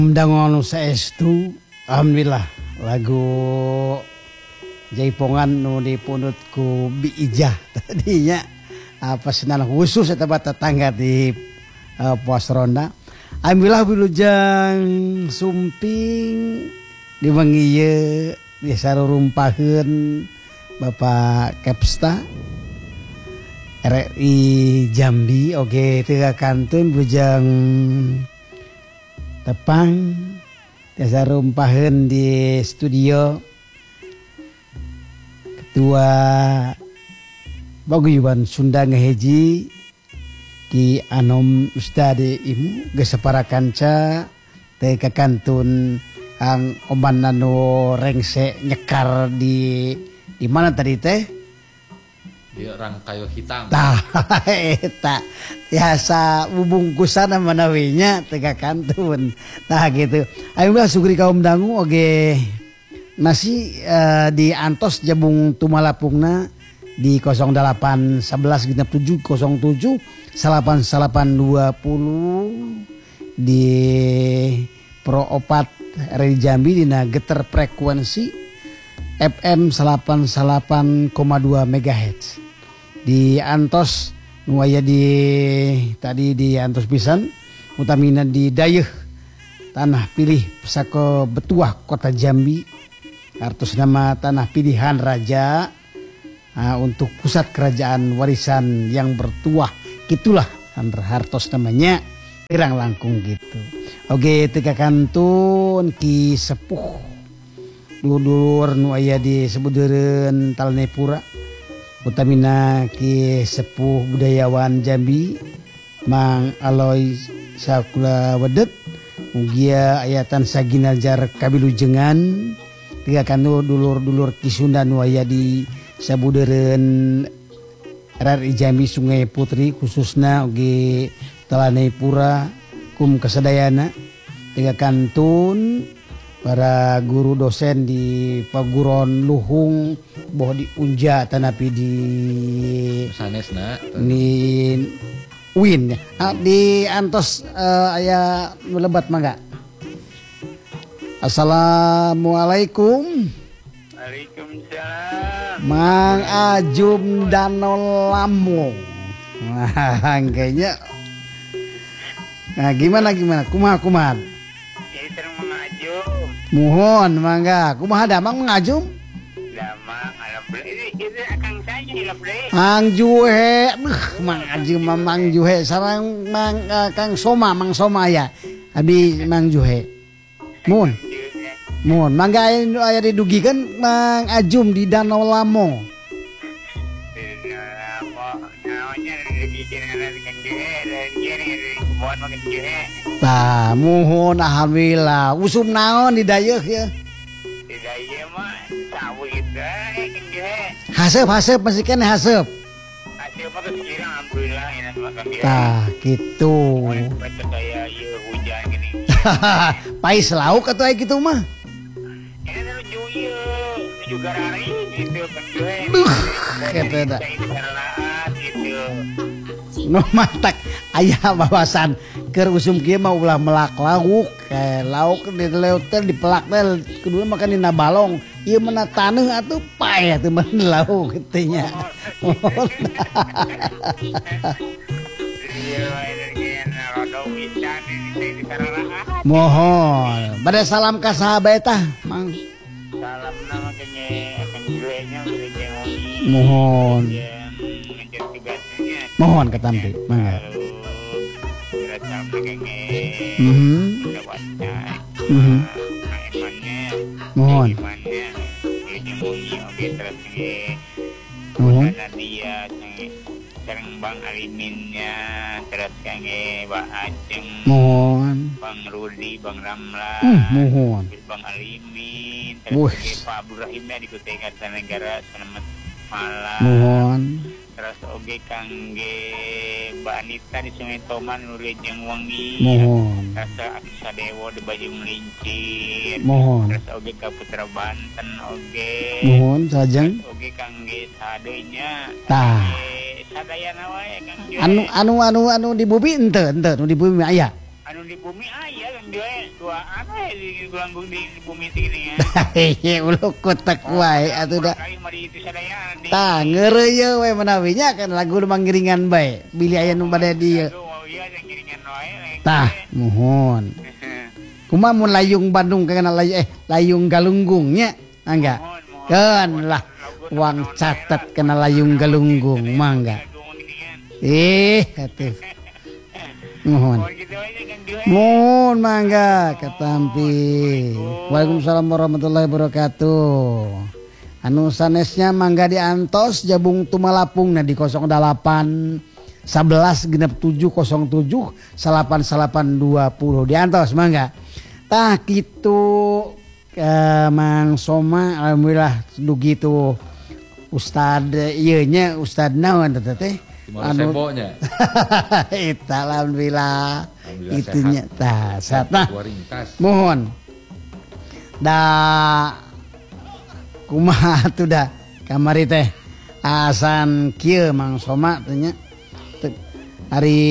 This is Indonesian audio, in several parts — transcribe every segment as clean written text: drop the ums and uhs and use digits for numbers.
Dangon saestu alhamdulillah lagu Jaipongan nu dipunut ku Bi Ijah tadinya apa senang khusus eta tetangga di pos ronda. Alhamdulillah wilujeng sumping di wengieu di sarurumpaheun Bapak Kepsta RRI Jambi oge teu kantun wilujeng tepang tiasa rumpaheun di studio Ketua Paguyuban Sunda Ngaheji Ki Anom Ustadi Imu geus saparakanca teh kakantun ang oman anu rengse nyekar di mana tadi teh di Rangkayo Hitam. Tah eta biasa bubungkusan manawinya tega kantun. Tah gitu. Alhamdulillah sugri kaum dangu oge masih diantos jabung tumalapungna di 08 11 genep 7 07 88 20 di Pro Opat RRI Jambi dina geter frekuensi FM 88,2 MHz. Di antos nuaya di tadi di antos pisan utamina di dayeuh tanah pilih Pusako Betuah Kota Jambi artos nama tanah pilihan raja untuk pusat kerajaan warisan yang bertuah gitulah hartos namanya irang langkung gitu. Oke teka kantun ki sepuh dulur nu aya di sebudeureun Talnepura utamina ki sepuh budayawan Jambi Mang Aloy Sakula Wedet mugia ayatan saginajar kabilujengan tiga kanu dulur-dulur ki Sunda nu aya di sabudeureun RRI Jambi Sungai Putri khususna oge Talnepura kum kasadayana tiga kantun para guru dosen di paguron Luhung boh di Unja tanapi di sanesna di Win di antos aya melebat mangga. Assalamualaikum. Waalaikumsalam. Mang Ajum Danolamo. Nah, kayaknya nah gimana kumaha Mohon mangga, kumaha damang mengajum? Damang alhamdulillah ini akan saya alhamdulillah. Mang Juhe, Mang Ajum Mang Juhe sareng Mang Kang Soma, Mang Soma ya. Abi Mang Juhe. Mun. Mangga aya didugikeun Mang Ajum di Danau Lamo. Tah muhun alhamdulillah usum naon di dayeuh ya di dayeuh mah sawit bae haseup masih keneh haseup mah kira alhamdulillah enak makan dia tah kitu baca daya ieu hujan gini pais lauk atuh aya kitu mah ini nu juga rari gitu kan kitu da gitu no matak aya bawasan keur usum kieu mah ulah melak lauk lauk di leuteun dipelak teh kedua makan dina balong ieu mah taneuh atuh paeh teu mah lauk kitu nya mohon bade salam ka saha bae tah Mang salam nama akan juenya mohon mohon ketampi mangga mohon mohon dia sareng Bang Aliminnya terus kange Mbak Ajeng mohon Bang Rudi Bang Ramlan mohon Bang Alimin terus Pak Ibrahimnya di Kutai Kartanegara selamat malam mohon terus oge kangge Mbak Anita di Sungai Toman Nurejeng Wangi mohon rasa Aksa Dewo di Baju Melincir mohon terus oge ka Putra Banten oge mohon sajeng oge kangge sadenya tah sadayana wae kangge anu di bumi ente nu di bumi aya anu di bumi aya yang dia tua apa ya di gelanggung di bumi tinggi ya. Hehe ulah kotak wae atuh da. Kayu mari itu sadaya di. Tah ngeureuy we menawinya kan lagu manggiringan bae. Bilih aya nu bade dieu. Oh iya yang giringan wae. Tah muhun. Kumaha mun layung Bandung kana layung Galunggung nya? Angga. Keun lah uang catat kena layung Galunggung mangga. Atuh. Mohon. Mohon mangga ketampi. Waalaikumsalam warahmatullahi wabarakatuh. Anu sanesnya mangga diantos Jabung Tumalapung di 08 11 genep 707 8820 diantos mangga. Tah kitu Mang Soma alhamdulillah dugi tu Ustad ieu nya Ustad naon teh anu sebonya. Eta alhamdulillah itunya tah satna mohon da kumaha atuh da kamari teh asan kieu Mang Soma teh nya hari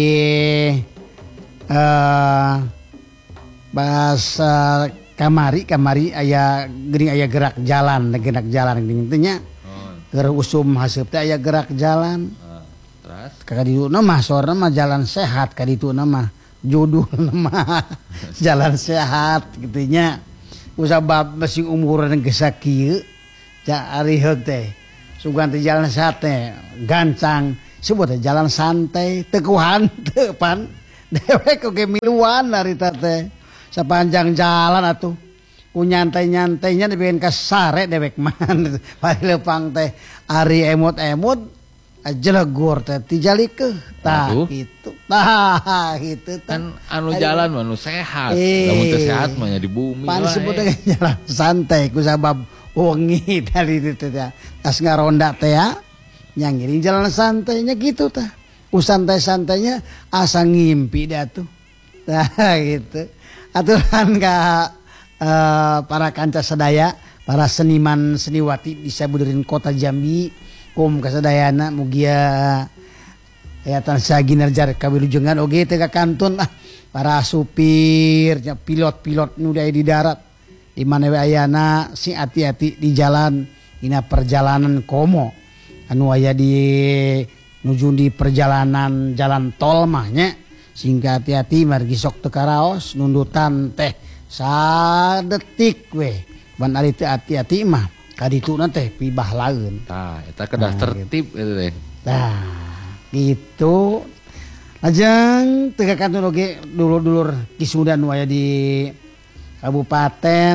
bahasa kamari aya geuning aya gerak jalan geuning teh nya keur usum haseup teh aya gerak jalan. Kaditu mah sorna mah jalan sehat kadituna mah judulna mah jalan sehat kitu nya usabab masih umuran geus sakieu ca ari heug teh sugan teh jalan sehat teh gancang sebut teh jalan santai teu kuhan teu pan dewek oge miluan harita teh sapanjang jalan atuh ku nyantai-nyantainya dibikin ka sare dewek man bari leumpang teh ari emot-emot jelegur teh tijalikeun tah kitu kitu kan anu jalan mah anu sehat lamun teu sehat mah nya di bumi pan disebut jalan santai ku sabab wengi tadi teh tas ngaronda teh ya nya ngiring jalan santainya gitu tah ku santai-santainya asa ngimpi dah tuh tah gitu aturan ka para kanca sadaya para seniman seniwati di sabudeureuh kota Jambi kum kasadayana mugia ya tansah ginerjar kawilujengan oge teh ka kantun para supir pilot-pilot nu di darat di mana we ayana sing hati-hati di jalan dina perjalanan komo anu aya di nuju di perjalanan jalan tol mah nya singga hati-hati margi sok teu karaos nundutan teh sadetik we ban ari teu hati-hati mah kadituna teh pibah laeun. Tah eta kedah tertib eta teh. Tah gitu. Lajeng teu kakantun oge dulur-dulur Kisudan nu aya di kabupaten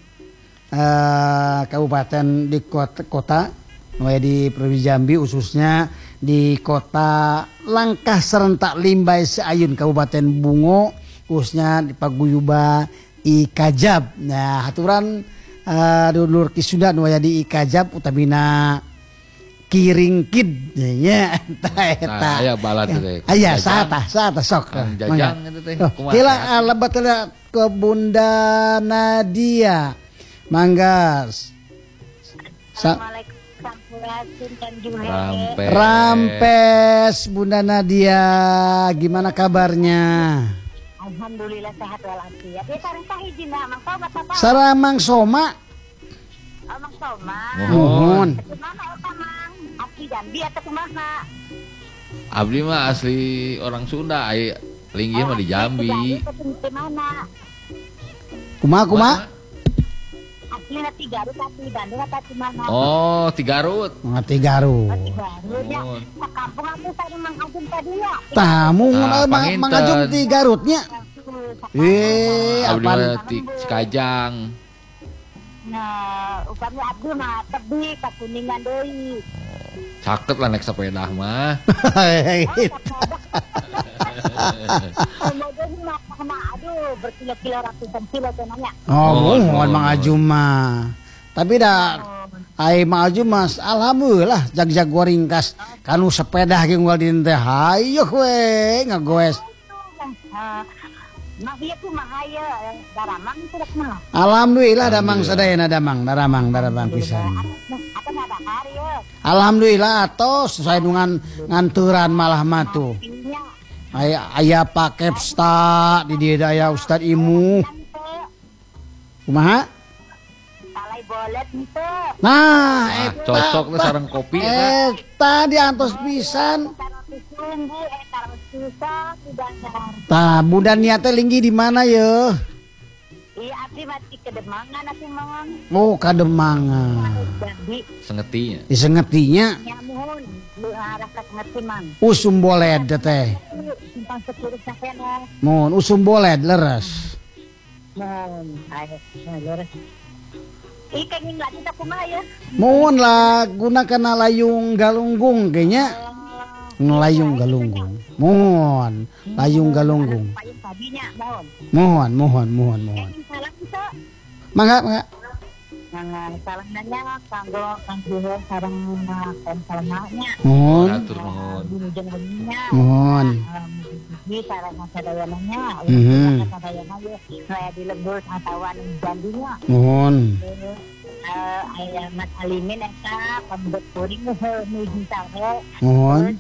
di kota nu aya di Provinsi Jambi khususnya di kota Langkah Serentak Limbay Seayun Kabupaten Bungo khususnya di Paguyuba Ikajab. Nah haturan dulur Kisudan waya di Ikajab utamina Kiringkid nya eta aya balad teh aya saha sok jajang eta teh kila lebat ke Bunda Nadia mangga Rampes Bunda Nadia gimana kabarnya? Alhamdulillah sehat walafiat. Ya sareng sahiji na Mang Soma apa? Sareng Mang Soma. Mang Soma. Mohon. Kumaha eta Mang? Asli Jambi atau kumaha? Abdi mah asli orang Sunda, ai linggih mah di Jambi. Di mana? Kumaha? Aslinya di Garut atau di Bandung atau di mana? Oh, di Garut. Di Garut. Di Garut ya. Kampung aku tadi Mang Ajum tadi ya. Tamu Mang Ajum di Garutnya. Abdi mah di Cikajang. Nah, upami abdi mah tebi ka Kuningan deui. Caket lah naik sepeda mah. Aduh, berkilo-kilo ratusan kilo tenanya. Oh, mohon Mang Ajum mah. Tapi dah ai Mang Ajum mas alhamdulillah jag-jag ringkas kanu sepeda ge unggal di teh hayu we ngagoes. Nah, ieu kumaha ye daramang sudah mah. Alhamdulillah damang sadayana daramang pisan. Apa ada hari ye? Alhamdulillah atos sesuai dengan nganturan malah matu. Aya Pak Kepsta di dia aya Ustad Imu. Kumaha? Salai bolet ente. Nah, cocok lah sareng kopi eta diantos pisan. Tarotis sumbu, tarotis susah, tidak nyar. Tah, bunda niatnya linggi di mana ya? Iya, abdi mati kedemangan atuh mang. Oh, Kademangan. Jadi sengetinya. Disengetinya nyamuhun, lu arah ka ngerti mang. usum boled teh. Simpang sekurus sakena. Mohon usum boled leres. Mohon, ayo, leres. Ikan yang lagi tak kumaha ya. Mohon lah gunakan layung galunggung kayaknya. Ngelayung galunggung. Mohon layung galunggung. Payung sabinya, mohon. Mohon. Salam kita. Mangga. Nah, salam nanya kanggo Kang Juho sareng konsalmanya. Mohon. Atur nuhun. Jenengnya. Mohon. Di sareng sadayananya. Sadayana ye saya di lembur atawan jandinya. Mohon. Aya Mas Alimin eta pembet kuring nu hintare. Mohon.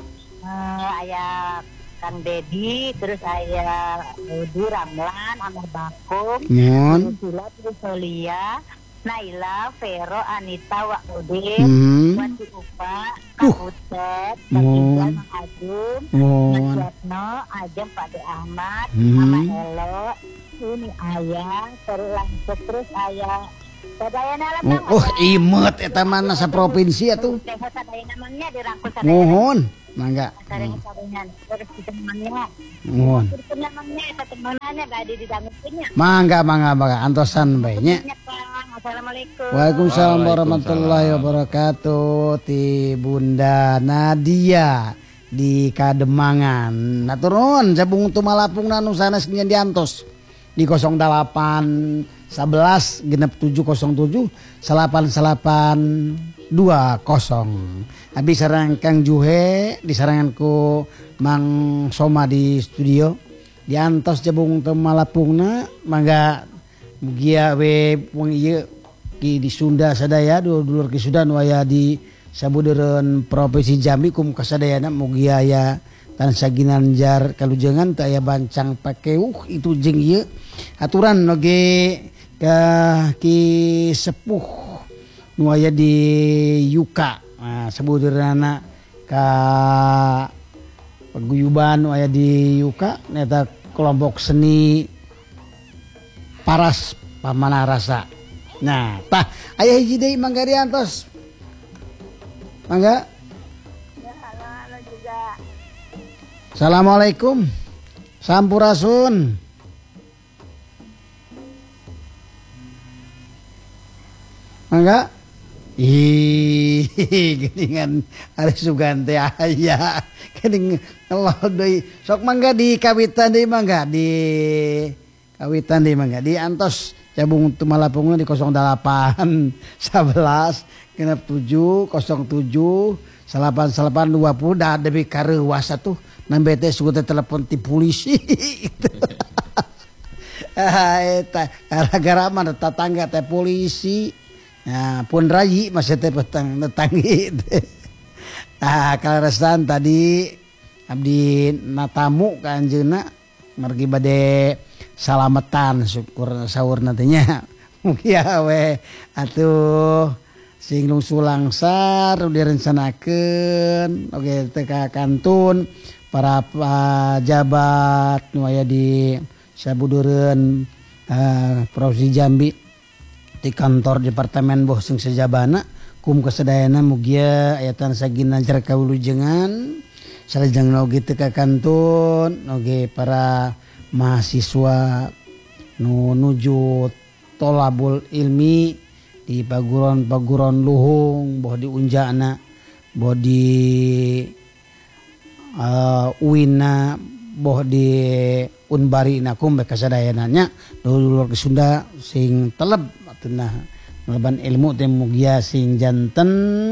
Aya Kang Dedi, terus aya Udi Ramlan, Amar Bakum, Mohon. Sila, terus Solia, Naila, Vero, Anita, Wa'udin, Wati Upa, Kang Utet, Kang Iqbal, Mang Ajum, Mas Yatno, Ajeng, Pak De Ahmad, Mama Elo, ini Ayah, terus Ayah Sadayana lah. Imet eta mana sa provinsi atuh. Sadayana mangnya dirangkul sadayana. Mohon. Mangga. Terus temannya. Mohon. Temannya temannya gak ada di dalamnya. Mangga antosan bae nya. Assalamualaikum. Waalaikumsalam warahmatullahi wabarakatuh. Ti Bunda Nadia di Kademangan. Naturun cabung tumalapungna nu sanes nya diantos di 08 11 genep 707 8820. Abi sareng Kang Juhe disarangan ku Mang Soma di studio diantos jabung teu malapungna mangga mugia we wong ieu di Sunda sadaya dulur ki Sunda nu aya di sabudeureun Provinsi Jambi kum kasadayana mugia aya tansah ginanjar kalujengan teu aya bancang pakeuh itu jeung ieu aturan oge ki sepuh nu aya di Yuka. Nah, sebudeureunana ka paguyuban nu aya di Yuka eta kelompok seni Paras Pamanarasa. Nah, tah aya hiji deui mangga diantos. Mangga. Ya, halo juga. Assalamualaikum. Sampurasun. Mangga. Geningan Ari Sugante aya. Gening ngelol deui. Sok mangga di kawitan deui mangga di kawitan deui mangga di antos cabung tumalapungna di 08 11 genep 7 07 8820 da deui kareuwas atuh nambe teh suku teh telepon ti polisi. Eta gara-gara mah tetangga teh polisi. Nah, pun rayi masih teh tetanggi. Nah, kaleresan tadi abdi natamu ka anjeunna margi bade salametan syukur saur nantinya. Mugia we atuh sing lungsu langsar direncanakeun oge teh ka kantun para pejabat nu aya di sabudeureun Provinsi Jambi di kantor departemen boh sing sejabana kum kasadayana mugia aya tansah ginanjar kawulujengan salajeng oge teu ka kantun oge para mahasiswa nu nuju tolabul ilmi di paguron luhung boh di Unjana boh di Uina boh di Unbari nakum be kasadayana nya dulur ke Sunda sing teleb atuh ngeleban ilmu teh mugia sing janten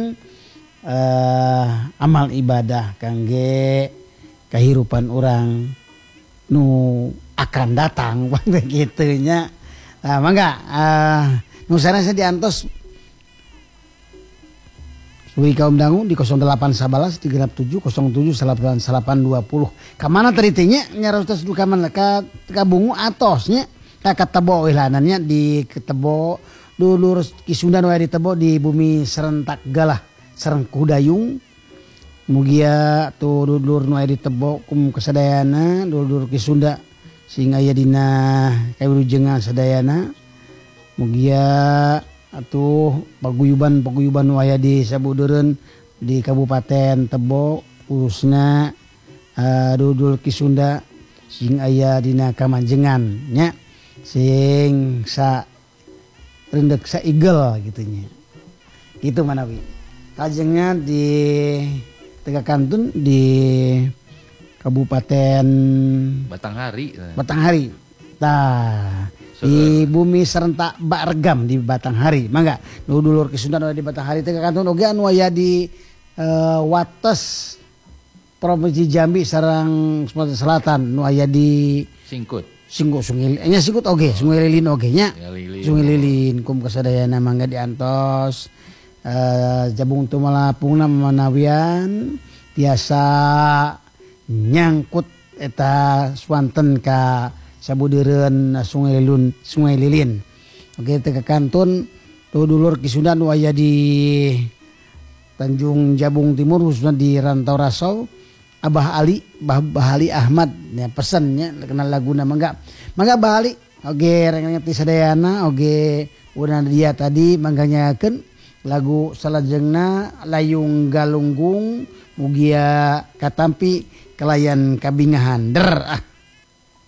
amal ibadah kangge kahirupan orang nu akan datang begitu nya. Mangga nu sanes diantos Sugri kaum dangu di 0811 367 07 88 20. Kamana tadi nya nyaros du kaman ka bungu atosnya ka ketebo ihlanannya di ketebo dulur Kisundan wae ditebo di bumi serentak galah sareng kudayung. Mugia tuh dulur nu aya ditebo kum kasadayana dulur Kisunda sing aya dina kawilujengan sadayana. Mugia atuh paguyuban nu aya di Sabudeureun di Kabupaten Tebo khususna dulur Kisunda sing aya dina Kamanjengan nya sing sa rendek sa igel gitunya. Gitu Manawi. Kajengnya di Tengah Kantun di Kabupaten Batanghari. Tah di bumi serentak Baregam di Batanghari. Mangga nu dulur Kisundan di Batanghari Tengah Kantun oge anu aya di wates Provinsi Jambi sareng Sumatera Selatan nu aya di Singkut Sungai Singkut oge Sungai Lilin oge nya. Sungai Lilin kum kasadayana mangga diantos jabung tumalapungna manawian biasa nyangkut eta swanten ka Sabudeureun Sungai Lilin. Oke teh Kantun tuh dulur Kisundan nu aya di Tanjung Jabung Timur khususnya di Rantau Rasau Abah Ali Ahmad ya pesennya kenal laguna mangga Abah Ali oge rek ngerti sadayana oge urang dia tadi mangga nyanyakeun lagu salajengna Layung Galunggung mugia katampi kelayan kabingahan der